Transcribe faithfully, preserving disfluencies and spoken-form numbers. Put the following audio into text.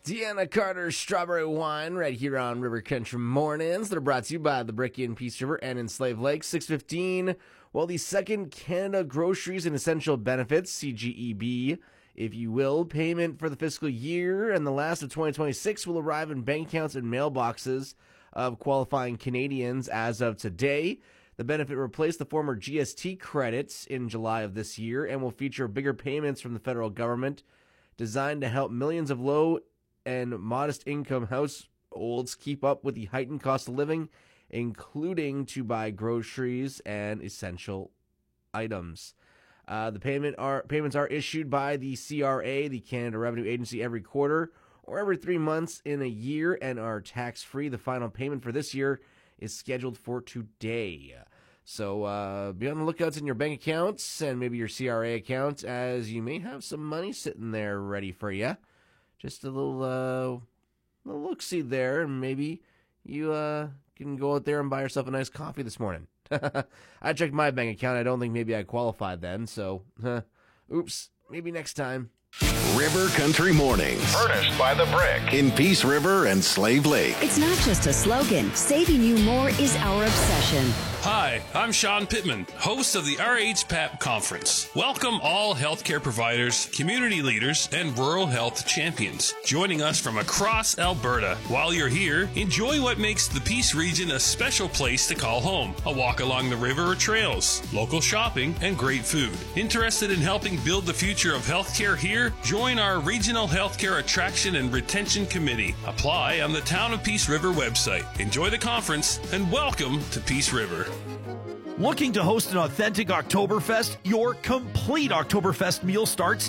Deanna Carter's Strawberry Wine right here on River Country Mornings. They're brought to you by the Brick in Peace River and in Slave Lake. six fifteen, well, the second Canada Groceries and Essential Benefits, C G E B, if you will, payment for the fiscal year and the last of twenty twenty-six will arrive in bank accounts and mailboxes of qualifying Canadians as of today. The benefit replaced the former G S T credits in July of this year and will feature bigger payments from the federal government, designed to help millions of low and modest income households keep up with the heightened cost of living, including to buy groceries and essential items. Uh, the payment are payments are issued by the C R A, the Canada Revenue Agency, every quarter or every three months in a year and are tax-free. The final payment for this year is scheduled for today. So uh, be on the lookouts in your bank accounts and maybe your C R A account, as you may have some money sitting there ready for you. Just a little, uh, little look-see there, and maybe you uh, can go out there and buy yourself a nice coffee this morning. I checked my bank account. I don't think maybe I qualified then, so uh, oops, maybe next time. River Country Mornings. Furnished by The Brick in Peace River and Slave Lake. It's not just a slogan. Saving you more is our obsession. Hi, I'm Sean Pittman, host of the R H P A P Conference. Welcome all healthcare providers, community leaders, and rural health champions joining us from across Alberta. While you're here, enjoy what makes the Peace region a special place to call home. A walk along the river or trails, local shopping, and great food. Interested in helping build the future of healthcare here? Join our Regional Healthcare Attraction and Retention Committee. Apply on the Town of Peace River website. Enjoy the conference and welcome to Peace River. Looking to host an authentic Oktoberfest? Your complete Oktoberfest meal starts